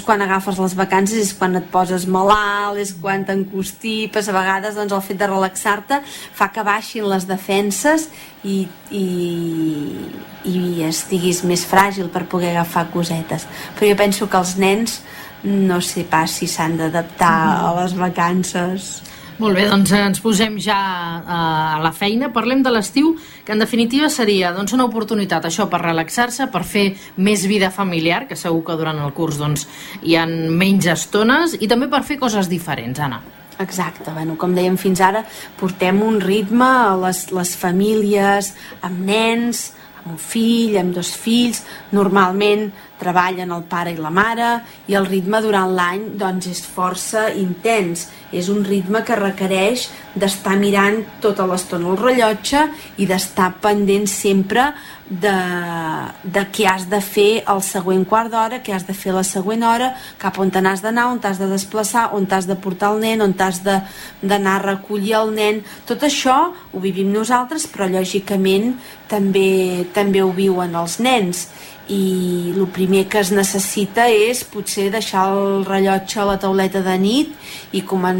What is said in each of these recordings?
quan agafes les vacances és quan et poses malalt, és quan t'encostipes, a vegades doncs el fet de relaxar-te fa que baixin les defenses i estiguis més fràgil per poder agafar cosetes. Però jo penso que els nens no sé pas si s'han d'adaptar a les vacances. Molt bé, doncs ens posem ja a la feina. Parlem de l'estiu, que en definitiva seria doncs, una oportunitat això per relaxar-se, per fer més vida familiar, que segur que durant el curs doncs, hi ha menys estones, i també per fer coses diferents, Anna. Exacte, bueno, com dèiem fins ara, portem un ritme a les famílies, amb nens, amb un fill, amb 2 fills, normalment treballen el pare i la mare i el ritme durant l'any doncs és força intens, és un ritme que requereix d'estar mirant tota l'estona el rellotge i d'estar pendent sempre de què has de fer el següent quart d'hora, què has de fer la següent hora, cap on te n'has d'anar, on t'has de desplaçar, on t'has de portar el nen, on t'has d'anar a recollir el nen. Tot això ho vivim nosaltres, però lògicament també ho viuen els nens, i el primer que es necessita és potser deixar el rellotge a la tauleta de nit i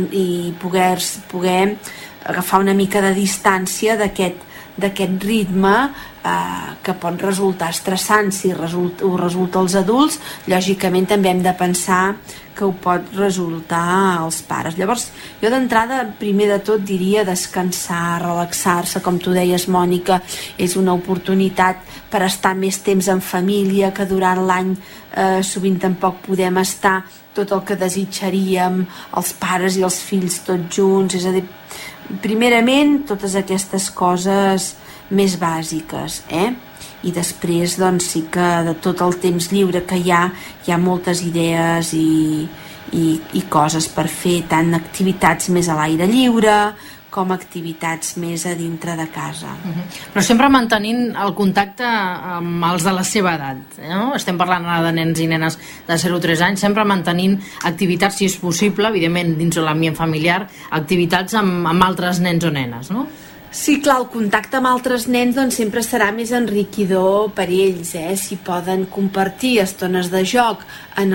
poder agafar una mica de distància d'aquest ritme que pot resultar estressant. Si ho resulta als adults, lògicament també hem de pensar que ho pot resultar als pares. Llavors, jo d'entrada, primer de tot, diria descansar, relaxar-se, com tu deies, Mònica, és una oportunitat per estar més temps en família, que durant l'any sovint tampoc podem estar tot el que desitjaríem, els pares i els fills tots junts, és a dir, primerament, totes aquestes coses més bàsiques, i després doncs sí que de tot el temps lliure que hi ha moltes idees i coses per fer, tant activitats més a l'aire lliure com activitats més a dintre de casa. Però sempre mantenint el contacte amb els de la seva edat, no? Estem parlant ara de nens i nenes de 0 a 3 anys, sempre mantenint activitats, si és possible, evidentment dins de l'ambient familiar, activitats amb altres nens o nenes, no? Sí, clar, el contacte amb altres nens doncs, sempre serà més enriquidor per ells, si poden compartir estones de joc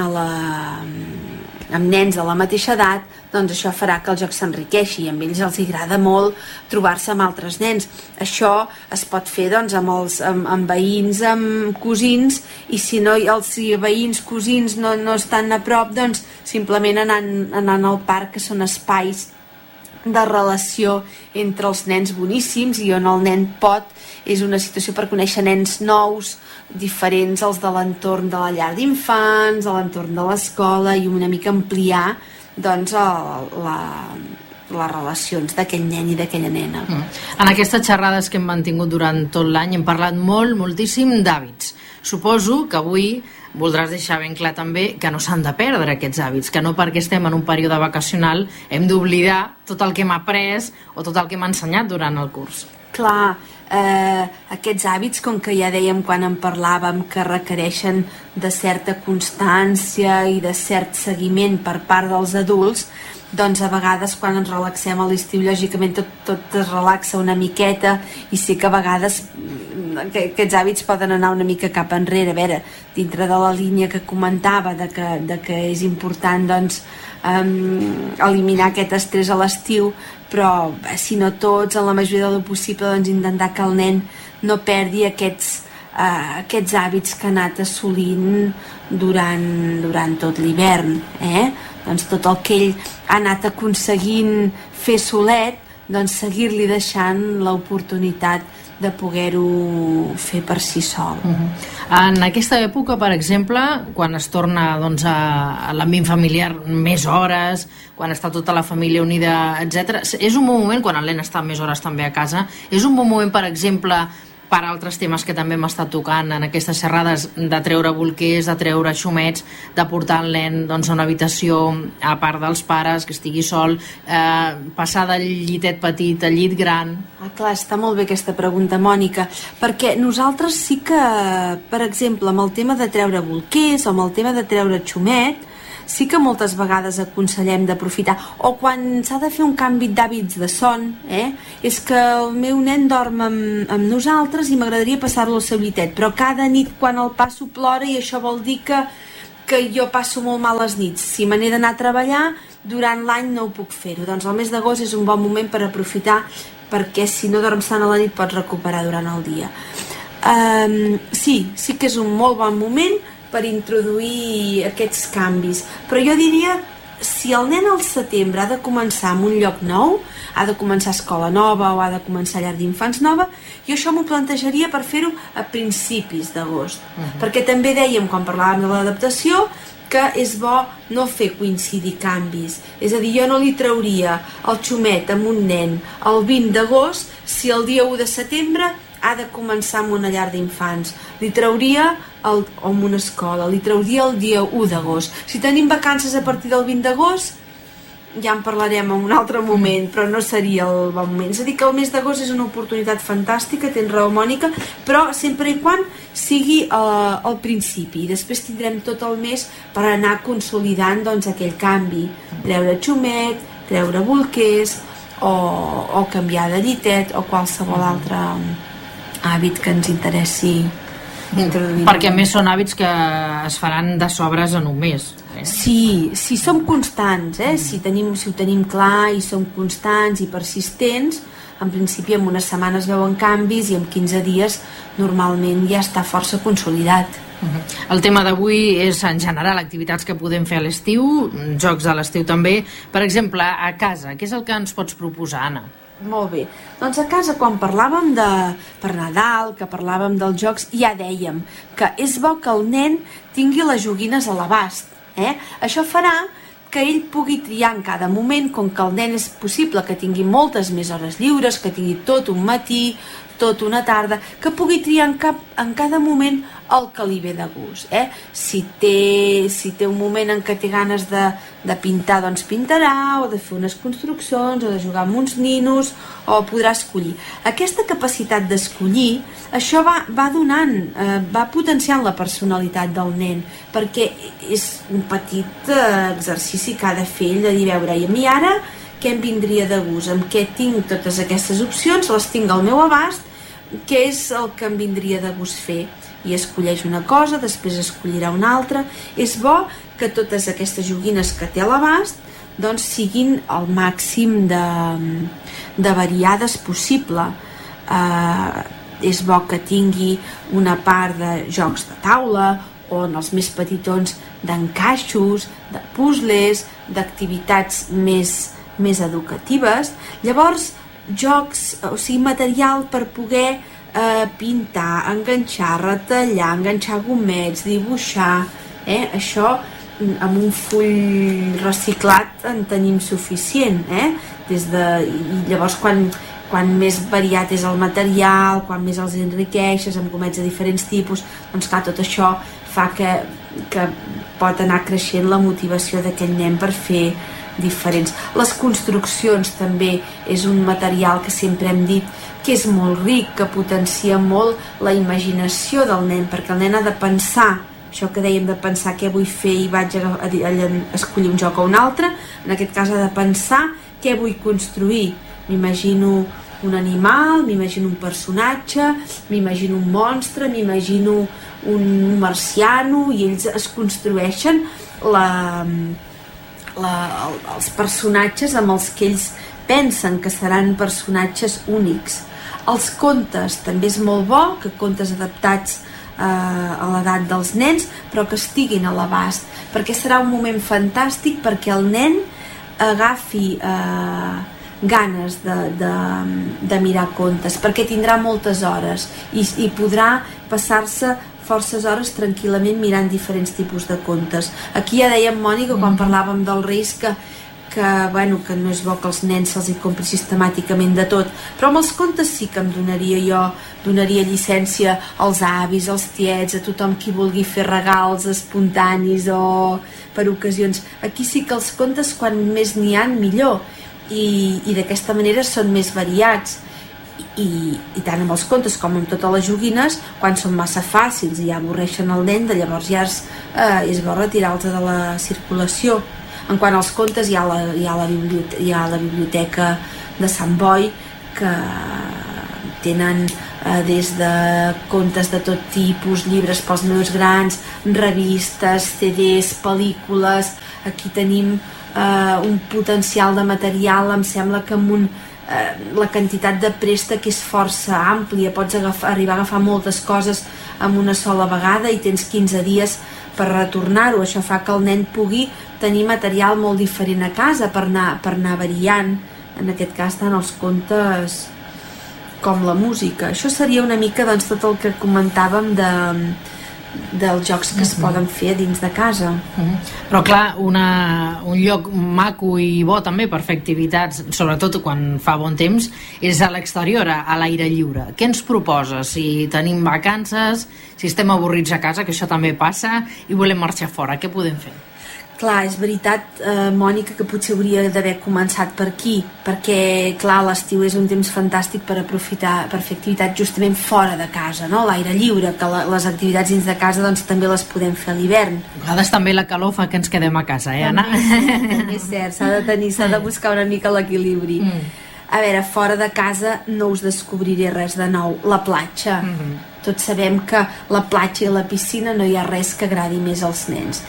amb nens de la mateixa edat, doncs això farà que el joc s'enriqueixi i a ells els agrada molt trobar-se amb altres nens. Això es pot fer doncs, amb veïns, amb cosins, i si no els veïns, cosins no estan a prop, doncs simplement anant al parc, que són espais de relació entre els nens boníssims, i on el nen és una situació per conèixer nens nous, diferents als de l'entorn de la llar d'infants, a l'entorn de l'escola, i una mica ampliar doncs les relacions d'aquell nen i d'aquella nena. En aquestes xerrades que hem mantingut durant tot l'any hem parlat moltíssim d'hàbits. Suposo que avui voldràs deixar ben clar també que no s'han de perdre aquests hàbits, que no perquè estem en un període vacacional hem d'oblidar tot el que hem après o tot el que hem ensenyat durant el curs. Clar, aquests hàbits, com que ja dèiem quan en parlàvem, que requereixen de certa constància i de cert seguiment per part dels adults, doncs a vegades quan ens relaxem a l'estiu, lògicament tot es relaxa una miqueta, i sí que a vegades aquests hàbits poden anar una mica cap enrere. A veure, dintre de la línia que comentava de que és important doncs eliminar aquest estrès a l'estiu, però si no tots, en la majoria del possible, doncs intentar que el nen no perdi aquests hàbits que ha anat assolint durant tot l'hivern, doncs tot el que ell ha anat aconseguint fer solet, doncs seguir-li deixant l'oportunitat de poder-ho fer per si sol. En aquesta època, per exemple, quan es torna doncs, a l'ambient familiar més hores, quan està tota la família unida, etc., és un bon moment, quan el nen està més hores també a casa, és un bon moment, per exemple, per altres temes que també hem estat tocant en aquestes xerrades, de treure bolquers, de treure xumets, de portar el nen doncs, a una habitació a part dels pares, que estigui sol, passar del llitet petit al llit gran. Clar, està molt bé aquesta pregunta, Mònica, perquè nosaltres sí que, per exemple, amb el tema de treure bolquers o amb el tema de treure xumet, sí que moltes vegades aconsellem d'aprofitar, o quan s'ha de fer un canvi d'hàbits de son, és que el meu nen dorm amb nosaltres i m'agradaria passar-lo al seu llitet, però cada nit quan el passo plora, i això vol dir que que jo passo molt mal les nits. Si me n'he d'anar a treballar, durant l'any no ho puc fer-ho. Doncs el mes d'agost és un bon moment per aprofitar, perquè si no dorms tant a la nit pots recuperar durant el dia. Sí que és un molt bon moment per introduir aquests canvis, però jo diria, si el nen al setembre ha de començar en un lloc nou, ha de començar escola nova o ha de començar llar d'infants nova, jo això m'ho plantejaria per fer-ho a principis d'agost, perquè també dèiem, quan parlàvem de l'adaptació, que és bo no fer coincidir canvis. És a dir, jo no li trauria el xumet amb un nen el 20 d'agost si el dia 1 de setembre ha de començar amb una llar d'infants. Li trauria amb una escola, li trauria el dia 1 d'agost. Si tenim vacances a partir del 20 d'agost, ja en parlarem en un altre moment, però no seria el bon moment. És a dir, que el mes d'agost és una oportunitat fantàstica, tens raó, Mònica, però sempre i quan sigui al principi. I després tindrem tot el mes per anar consolidant aquell canvi. Treure xumet, treure bolquers, o canviar de llitet, o qualsevol altre hàbit que ens interessi introduir. Perquè a més són hàbits que es faran de sobres en un mes. Sí, si som constants, si ho tenim clar i som constants i persistents, en principi en una setmana es veuen canvis i en 15 dies normalment ja està força consolidat. El tema d'avui és en general activitats que podem fer a l'estiu, jocs de l'estiu també. Per exemple, a casa, què és el que ens pots proposar, Anna? Molt bé, doncs a casa quan parlàvem per Nadal, que parlàvem dels jocs, ja dèiem que és bo que el nen tingui les joguines a l'abast. Això farà que ell pugui triar en cada moment, com que el nen és possible que tingui moltes més hores lliures, que tingui tot un matí, tot una tarda, que pugui triar en cada moment el que li ve de gust. Si té un moment en què té ganes de pintar, doncs pintarà, o de fer unes construccions, o de jugar amb uns ninos, o podrà escollir. Aquesta capacitat d'escollir, això va donant, va potenciant la personalitat del nen, perquè és un petit exercici que ha de fer ell, de dir, veure, i a mi ara què em vindria de gust, amb què tinc totes aquestes opcions, les tinc al meu abast, què és el que em vindria de gust fer, i escolleix una cosa, després escollirà una altra. És bo que totes aquestes joguines que té a l'abast doncs siguin el màxim de variades possible. És bo que tingui una part de jocs de taula, on els més petitons d'encaixos, de puzzles, d'activitats més educatives. Llavors, jocs, o sigui, material per poder pintar, enganxar, retallar, enganxar gomets, dibuixar, això amb un full reciclat en tenim suficient, i llavors quan més variat és el material, quan més els enriqueixes amb gomets de diferents tipus, doncs clar, tot això fa que pot anar creixent la motivació d'aquell nen per fer diferents. Les construccions també és un material que sempre hem dit que és molt ric, que potencia molt la imaginació del nen, perquè el nen ha de pensar, això que dèiem de pensar què vull fer i vaig a escollir un joc o un altre, en aquest cas ha de pensar què vull construir. M'imagino un animal, m'imagino un personatge, m'imagino un monstre, m'imagino un marciano, i ells es construeixen els personatges amb els que ells pensen que seran personatges únics. Els contes també és molt bo, que contes adaptats a l'edat dels nens, però que estiguin a l'abast, perquè serà un moment fantàstic perquè el nen agafi ganes de mirar contes, perquè tindrà moltes hores i podrà passar-se forces hores tranquil·lament mirant diferents tipus de contes. Aquí ja dèiem, Mònica, quan parlàvem dels Reis, que no és bo que els nens se'ls hi compri sistemàticament de tot, però amb els contes sí que em donaria llicència als avis, als tiets, a tothom qui vulgui fer regals espontanis o per ocasions. Aquí sí que els contes, quan més n'hi ha, millor, i d'aquesta manera són més variats. I tant amb els contes com amb totes les joguines, quan són massa fàcils i ja avorreixen el nen, llavors ja és bo retirar-los de la circulació. En quant als contes, hi ha la biblioteca de Sant Boi, que tenen des de contes de tot tipus, llibres pels meus grans, revistes, CDs, pel·lícules. Aquí tenim un potencial de material, em sembla que amb la quantitat de préstec és força àmplia, pots arribar a agafar moltes coses en una sola vegada i tens 15 dies per retornar-ho. Això fa que el nen pugui tenir material molt diferent a casa per anar variant, en aquest cas tant els contes com la música. Això seria una mica doncs, tot el que comentàvem dels jocs que es poden fer dins de casa. Però clar, un lloc maco i bo també per fer activitats, sobretot quan fa bon temps, és a l'exterior, a l'aire lliure. Què ens proposes? Si tenim vacances, si estem avorrits a casa, que això també passa, i volem marxar fora, què podem fer? Clar, és veritat, Mònica, que potser hauria d'haver començat per aquí, perquè, clar, l'estiu és un temps fantàstic per aprofitar, per fer activitat justament fora de casa, no? L'aire lliure, que les activitats dins de casa doncs també les podem fer a l'hivern. A vegades també la calor fa que ens quedem a casa, Anna? També és cert, s'ha de buscar una mica l'equilibri. A veure, fora de casa no us descobriré res de nou. La platja. Tots sabem que la platja i la piscina no hi ha res que agradi més als nens.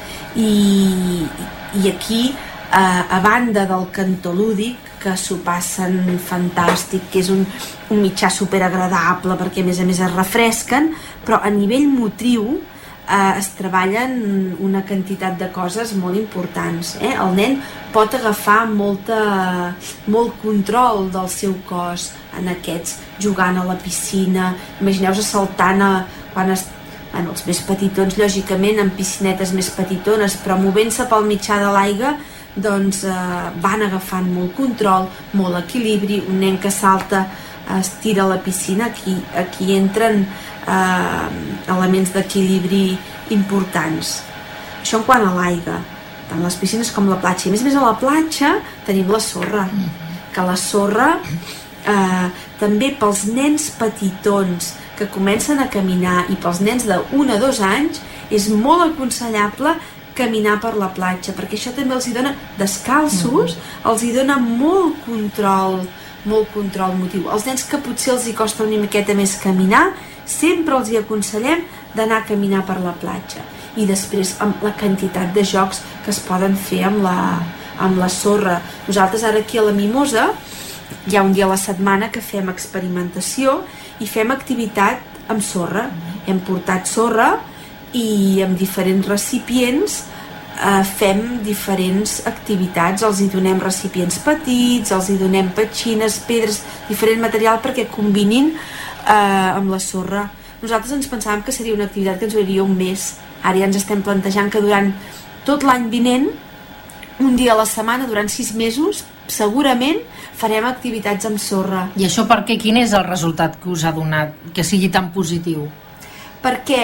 I aquí, a banda del cantó lúdic, que s'ho passen fantàstic, que és un mitjà superagradable perquè a més es refresquen, però a nivell motriu es treballen una quantitat de coses molt importants. El nen pot agafar molt control del seu cos en aquests, jugant a la piscina. Imagineu-vos saltant els més petitons, lògicament en piscinetes més petitones, però movent-se pel mitjà de l'aigua doncs van agafant molt control, molt equilibri. Un nen que salta es tira a la piscina, aquí entren elements d'equilibri importants. Això en quant a l'aigua, tant les piscines com la platja. I a més a la platja tenim la sorra, que la sorra també pels nens petitons que comencen a caminar i pels nens de 1 a 2 anys és molt aconsellable caminar per la platja, perquè això també els hi dona, descalços, els hi dona molt control motiu. Els nens que potser els hi costa una miqueta més caminar, sempre els hi aconsellem d'anar a caminar per la platja. I després amb la quantitat de jocs que es poden fer amb la sorra. Nosaltres ara aquí a la Mimosa hi ha un dia a la setmana que fem experimentació i fem activitat amb sorra. Hem portat sorra i amb diferents recipients fem diferents activitats. Els hi donem recipients petits, els hi donem petxines, pedres, diferent material perquè combinin amb la sorra. Nosaltres ens pensàvem que seria una activitat que ens duraria un mes. Ara ja ens estem plantejant que durant tot l'any vinent, un dia a la setmana, durant 6 mesos, segurament farem activitats amb sorra. I això per què? Quin és el resultat que us ha donat que sigui tan positiu? Perquè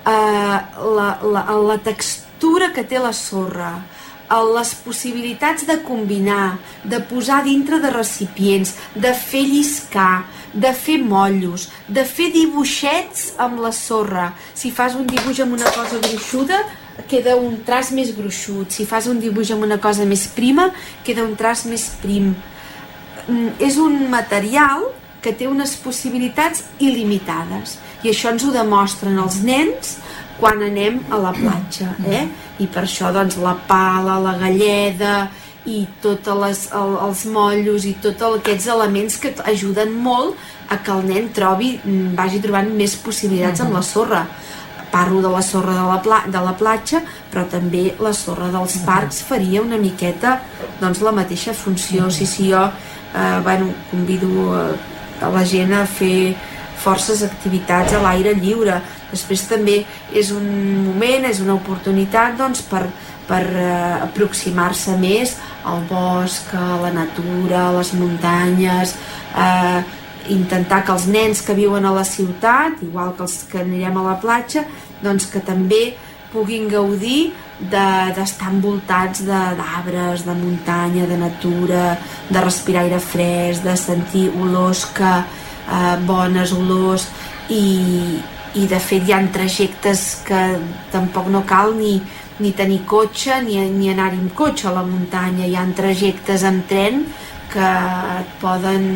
la textura que té la sorra, les possibilitats de combinar, de posar dintre de recipients, de fer lliscar, de fer mollos, de fer dibuixets amb la sorra. Si fas un dibuix amb una cosa gruixuda, queda un traç més gruixut. Si fas un dibuix amb una cosa més prima, queda un traç més prim. És un material que té unes possibilitats il·limitades i això ens ho demostren els nens quan anem a la platja, i per això doncs la pala, la galleda i tots els mollos i tots aquests elements que ajuden molt a que el nen vagi trobant més possibilitats amb la sorra. Parlo de la sorra de la platja, però també la sorra dels parcs faria una miqueta doncs la mateixa funció. Si jo convido a la gent a fer forces activitats a l'aire lliure. Després també és un moment, és una oportunitat doncs, per aproximar-se més al bosc, a la natura, a les muntanyes, intentar que els nens que viuen a la ciutat, igual que els que anirem a la platja, doncs que també puguin gaudir d'estar envoltats d'arbres, de muntanya, de natura, de respirar aire fresc, de sentir olors, bones olors, i de fet hi ha trajectes que tampoc no cal ni tenir cotxe ni anar-hi amb cotxe a la muntanya. Hi ha trajectes amb tren que et poden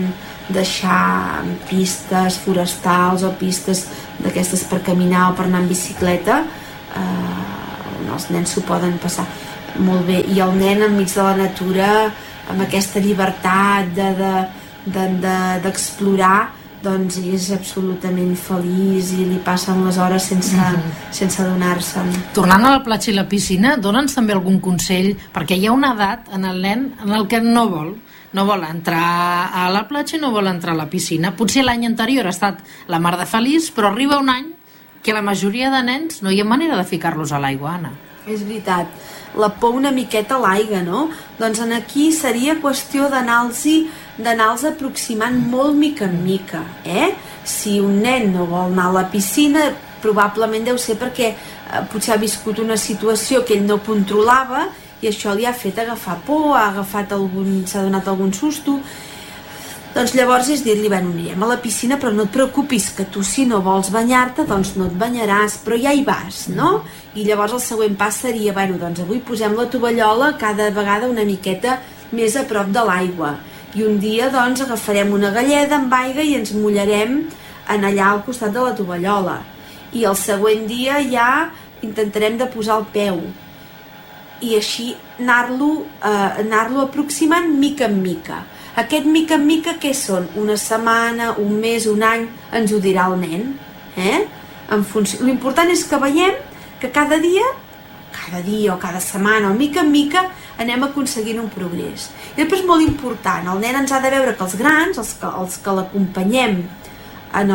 deixar pistes forestals o pistes d'aquestes per caminar o per anar en bicicleta, els nens s'ho poden passar molt bé, i el nen enmig de la natura amb aquesta llibertat d'explorar, doncs és absolutament feliç i li passen les hores sense adonar-se'n. Tornant a la platja i la piscina, dona'ns també algun consell, perquè hi ha una edat en el nen en el que no vol entrar a la platja i no vol entrar a la piscina. Potser l'any anterior ha estat la mar de feliç, però arriba un any que la majoria de nens no hi ha manera de ficar-los a l'aigua, Anna. És veritat, la por una miqueta a l'aigua, no? Doncs aquí seria qüestió d'anar-los aproximant molt mica en mica, Si un nen no vol anar a la piscina, probablement deu ser perquè potser ha viscut una situació que ell no controlava i això li ha fet agafar por, s'ha donat algun susto. Doncs llavors és dir-li, anirem a la piscina, però no et preocupis, que tu si no vols banyar-te, doncs no et banyaràs, però ja hi vas, no? I llavors el següent pas seria, doncs avui posem la tovallola cada vegada una miqueta més a prop de l'aigua. I un dia, doncs, agafarem una galleda amb aigua i ens mullarem en allà al costat de la tovallola. I el següent dia ja intentarem de posar el peu. I així anar-lo aproximant mica en mica. Aquest mica en mica què són? Una setmana, un mes, un any, ens ho dirà el nen. L'important és que veiem que cada dia o cada setmana o mica en mica anem aconseguint un progrés. I després molt important, el nen ens ha de veure que els grans, els que l'acompanyem a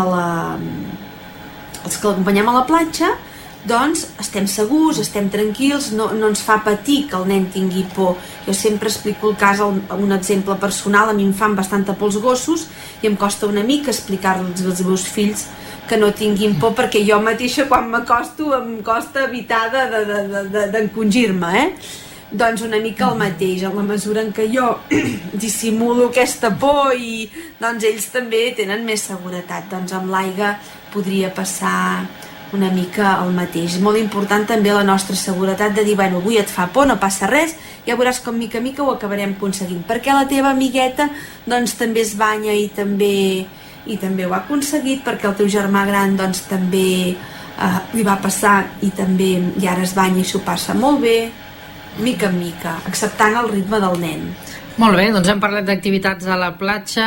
la platja, doncs estem segurs, estem tranquils, no ens fa patir que el nen tingui por. Jo sempre explico el cas, un exemple personal, a mi em fan bastanta por els gossos i em costa una mica explicar-los als meus fills que no tinguin por, perquè jo mateixa quan m'acosto em costa evitar d'encongir-me, Doncs una mica el mateix, en la mesura en què jo dissimulo aquesta por i doncs ells també tenen més seguretat. Doncs amb l'aigua podria passar una mica el mateix. És molt important també la nostra seguretat de dir, avui et fa por, no passa res, ja veuràs com mica en mica ho acabarem aconseguint, perquè la teva amigueta doncs també es banya i també ho ha aconseguit, perquè el teu germà gran doncs també li va passar i ara es banya i s'ho passa molt bé, mica en mica, acceptant el ritme del nen. Molt bé, doncs hem parlat d'activitats a la platja,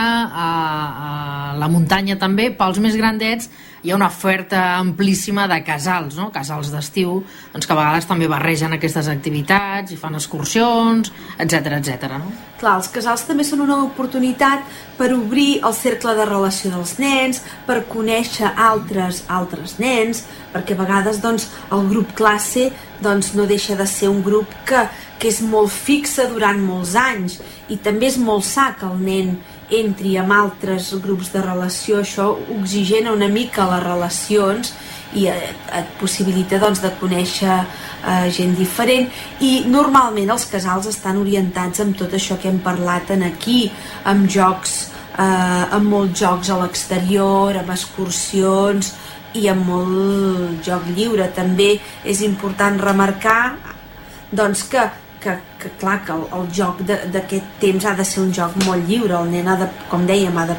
a la muntanya també. Pels més grandets hi ha una oferta amplíssima de casals, no? Casals d'estiu, doncs que a vegades també barregen aquestes activitats i fan excursions, etc. No? Clar, els casals també són una oportunitat per obrir el cercle de relació dels nens, per conèixer altres nens, perquè a vegades doncs, el grup classe doncs, no deixa de ser un grup que és molt fixe durant molts anys, i també és molt sa que el nen entri amb altres grups de relació. Això oxigena una mica les relacions i et possibilita doncs, de conèixer gent diferent, i normalment els casals estan orientats amb tot això que hem parlat aquí, amb jocs, amb molts jocs a l'exterior, amb excursions i amb molt joc lliure. També és important remarcar doncs, que clar, que el joc d'aquest temps ha de ser un joc molt lliure. El nen com dèiem, ha de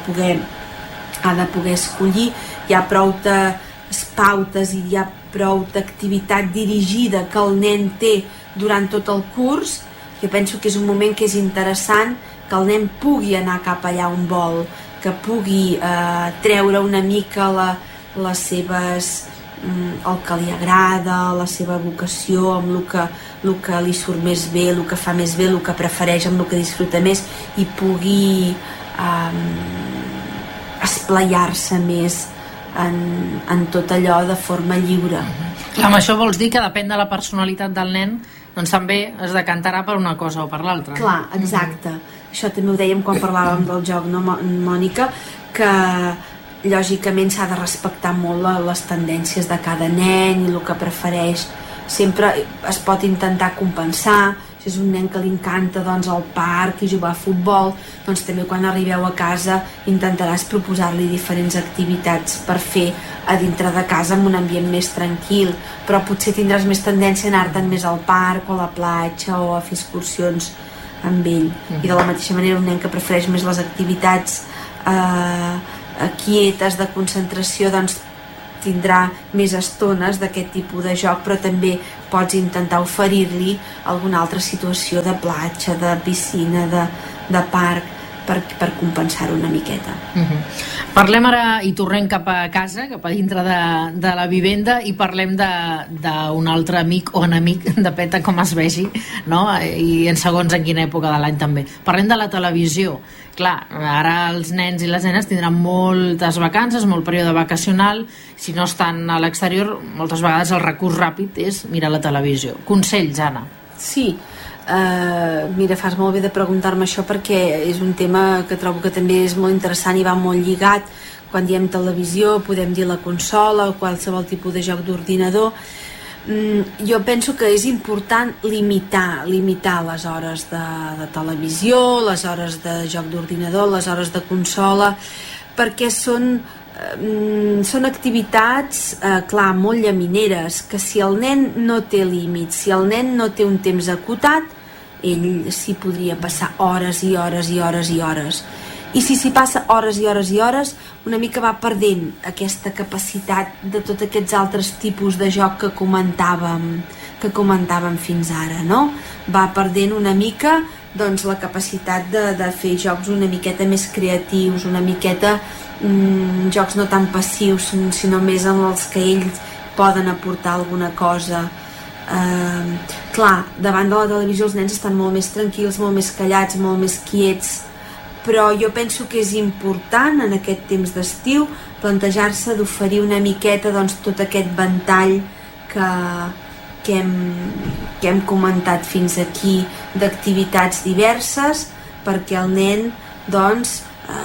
poder escollir. Hi ha prou pautes i hi ha prou d'activitat dirigida que el nen té durant tot el curs. Jo penso que és un moment que és interessant que el nen pugui anar cap allà on vol, que pugui treure una mica les seves, el que li agrada, la seva vocació, amb el que li surt més bé, el que fa més bé, el que prefereix, amb el que disfruta més, i pugui esplaiar-se més en tot allò de forma lliure. Clar, amb això vols dir que depèn de la personalitat del nen, doncs també es decantarà per una cosa o per l'altra. Clar, exacte. Això també ho dèiem quan parlàvem del joc, no, Mònica? Que lògicament s'ha de respectar molt les tendències de cada nen i el que prefereix. Sempre es pot intentar compensar. Si és un nen que li encanta doncs, el parc i jugar a futbol, doncs també quan arribeu a casa intentaràs proposar-li diferents activitats per fer a dintre de casa en un ambient més tranquil, però potser tindràs més tendència a anar-te'n més al parc o a la platja o a fer excursions amb ell. I de la mateixa manera un nen que prefereix més les activitats quietes, de concentració, doncs tindrà més estones d'aquest tipus de joc, però també pots intentar oferir-li alguna altra situació de platja, de piscina, de parc, per compensar-ho una miqueta. Parlem ara i tornem cap a casa, cap a dintre de la vivenda, i parlem d'un altre amic o enemic, depèn de com es vegi, no? I en segons en quina època de l'any també. Parlem de la televisió. Clar, ara els nens i les nenes tindran moltes vacances, molt període vacacional. Si no estan a l'exterior, moltes vegades el recurs ràpid és mirar la televisió. Consells, Anna? Sí, mira, fas molt bé de preguntar-me això, perquè és un tema que trobo que també és molt interessant i va molt lligat. Quan diem televisió podem dir la consola o qualsevol tipus de joc d'ordinador. Jo penso que és important limitar les hores de televisió, les hores de joc d'ordinador, les hores de consola, perquè són activitats, clar, molt llamineres, que si el nen no té límits, si el nen no té un temps acotat, ell s'hi podria passar hores i hores i hores i hores. I si s'hi passa hores i hores i hores, una mica va perdent aquesta capacitat de tots aquests altres tipus de joc que comentàvem fins ara, no? Va perdent una mica, doncs, la capacitat de fer jocs una miqueta més creatius, una miqueta jocs no tan passius, sinó més en els que ells poden aportar alguna cosa. Clar, davant de la televisió els nens estan molt més tranquils, molt més callats, molt més quiets, però jo penso que és important en aquest temps d'estiu plantejar-se d'oferir una miqueta, doncs, tot aquest ventall que hem comentat fins aquí d'activitats diverses, perquè el nen, doncs,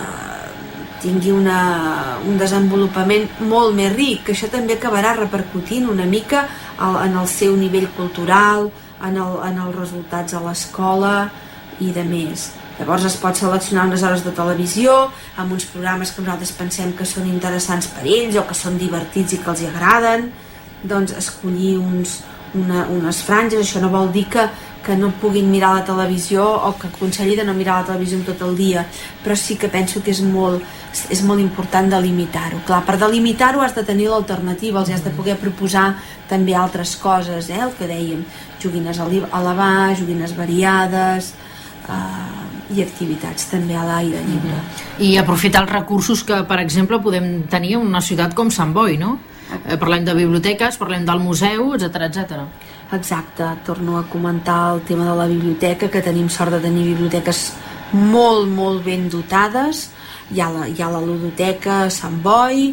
tingui un desenvolupament molt més ric, que això també acabarà repercutint una mica en el seu nivell cultural, en els resultats a l'escola i de més. Llavors es pot seleccionar unes hores de televisió amb uns programes que nosaltres pensem que són interessants per ells o que són divertits i que els agraden, doncs escollir unes franges. Això no vol dir que no puguin mirar la televisió o que aconselli de no mirar la televisió tot el dia, però sí que penso que és molt important delimitar-ho. Clar, per delimitar-ho has de tenir l'alternativa, els has de poder proposar també altres coses, el que dèiem, joguines a lavar, joguines variades, i activitats també a l'aire lliure. I aprofitar els recursos que, per exemple, podem tenir en una ciutat com Sant Boi, no? Parlem de biblioteques, parlem del museu, etc. Exacte, torno a comentar el tema de la biblioteca, que tenim sort de tenir biblioteques molt, molt ben dotades. Hi ha la ludoteca a Sant Boi,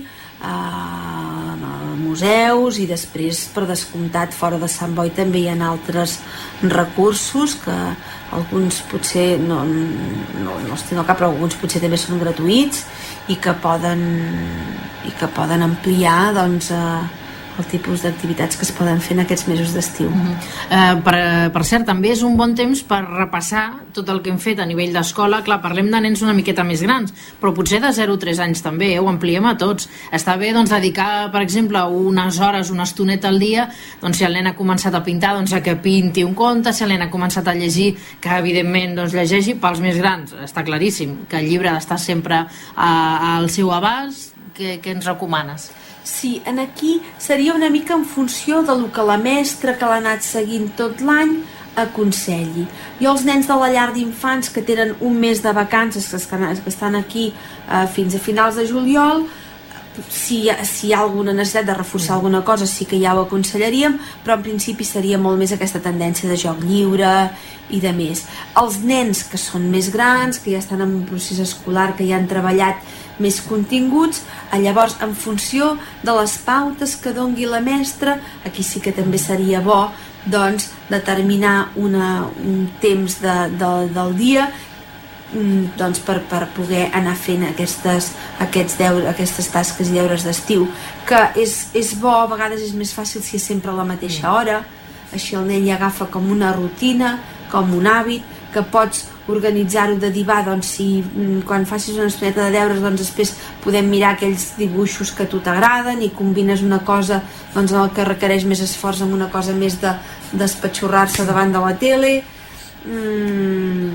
museus, i després, per descomptat, fora de Sant Boi també hi ha altres recursos que alguns potser no els tinc al cap, però alguns potser també són gratuïts i que poden ampliar, doncs, el tipus d'activitats que es poden fer en aquests mesos d'estiu. Per cert, també és un bon temps per repassar tot el que hem fet a nivell d'escola. Clar, parlem de nens una miqueta més grans, però potser de 0 a 3 anys també, ho ampliem a tots. Està bé, doncs, dedicar, per exemple, unes hores, una estoneta al dia, doncs, si el nen ha començat a pintar, doncs, a que pinti un conte, si el nen ha començat a llegir, que evidentment, doncs, llegeixi. Pels més grans està claríssim que el llibre ha d'estar sempre al seu abast. Què ens recomanes? Sí, aquí seria una mica en funció del que la mestra, que l'ha anat seguint tot l'any, aconselli. Jo els nens de la llar d'infants que tenen un mes de vacances, que estan aquí fins a finals de juliol, si hi ha alguna necessitat de reforçar alguna cosa sí que ja ho aconsellaríem, però en principi seria molt més aquesta tendència de joc lliure i de més. Els nens que són més grans, que ja estan en un procés escolar, que ja han treballat més continguts, llavors en funció de les pautes que dongui la mestra, aquí sí que també seria bo, doncs, determinar un temps del dia, doncs, per poder anar fent aquestes tasques i deures d'estiu, que és bo, a vegades és més fàcil si és sempre a la mateixa hora, així el nen ja agafa com una rutina, com un hàbit, que pots organitzar-ho de dir, doncs, si quan facis una estoneta de deures, doncs després podem mirar aquells dibuixos que a tu t'agraden, i combines una cosa, doncs, en el que requereix més esforç amb una cosa més d'espatxorrar-se davant de la tele.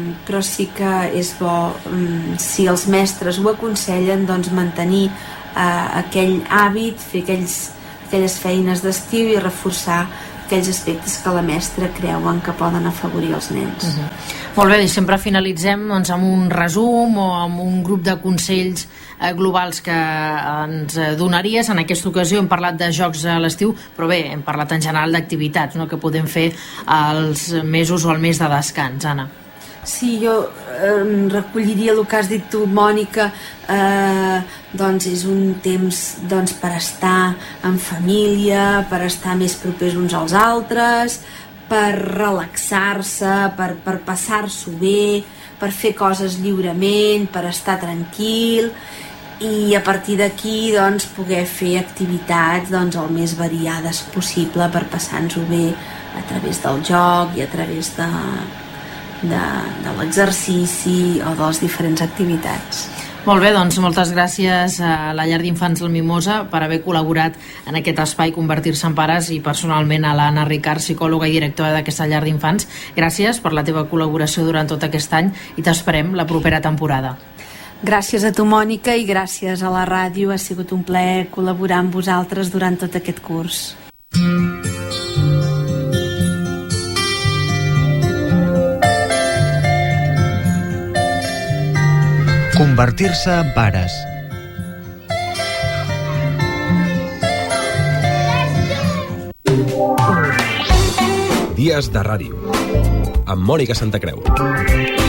però sí que és bo, si els mestres ho aconsellen, doncs mantenir aquell hàbit, fer aquelles feines d'estiu i reforçar aquells aspectes que la mestra creuen que poden afavorir els nens. Molt bé, i sempre finalitzem doncs, amb un resum o amb un grup de consells globals que ens donaries. En aquesta ocasió hem parlat de jocs a l'estiu, però bé, hem parlat en general d'activitats, no?, que podem fer als mesos o al mes de descans. Anna. Sí, jo recolliria el que has dit tu, Mònica. Doncs és un temps per estar en família, per estar més propers uns als altres, per relaxar-se, per passar-s'ho bé, per fer coses lliurement, per estar tranquil, i a partir d'aquí poder fer activitats el més variades possible per passar-nos-ho bé a través del joc i a través de l'exercici o de les diferents activitats. Molt bé, doncs moltes gràcies a la Llar d'Infants La Mimosa per haver col·laborat en aquest espai Convertir-se en Pares, i personalment a l'Anna Ricard, psicòloga i directora d'aquesta Llar d'Infants. Gràcies per la teva col·laboració durant tot aquest any i t'esperem la propera temporada. Gràcies a tu, Mònica, i gràcies a la ràdio. Ha sigut un plaer col·laborar amb vosaltres durant tot aquest curs. Convertir-se en pares. Dies de ràdio amb Mònica Santacreu.